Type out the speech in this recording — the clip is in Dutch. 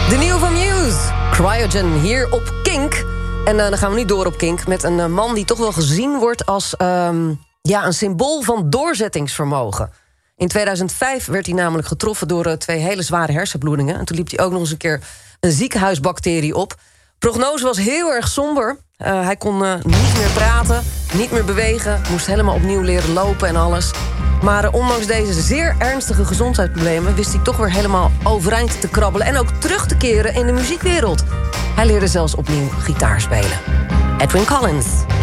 De nieuwe van Muse, Cryogen, hier op Kink. En dan gaan we nu door op Kink met een man die toch wel gezien wordt als een symbool van doorzettingsvermogen. In 2005 werd hij namelijk getroffen door 2 hele zware hersenbloedingen. En toen liep hij ook nog eens een keer een ziekenhuisbacterie op. Prognose was heel erg somber. Hij kon niet meer praten, niet meer bewegen, moest helemaal opnieuw leren lopen en alles. Maar ondanks deze zeer ernstige gezondheidsproblemen wist hij toch weer helemaal overeind te krabbelen en ook terug te keren in de muziekwereld. Hij leerde zelfs opnieuw gitaar spelen. Edwyn Collins.